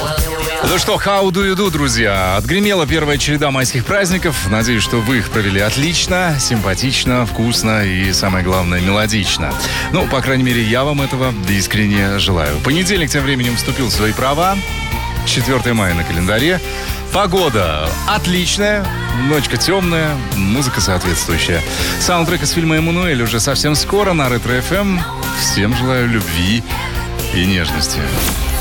Ну что, how do you do, друзья? Отгремела первая череда майских праздников. Надеюсь, что вы их провели отлично, симпатично, вкусно и, самое главное, мелодично. Ну, по крайней мере, я вам этого искренне желаю. Понедельник тем временем вступил в свои права. 4 мая на календаре. Погода отличная, ночка темная, музыка соответствующая. Саундтрек из фильма «Эммануэль» уже совсем скоро на Ретро FM. Всем желаю любви и нежности.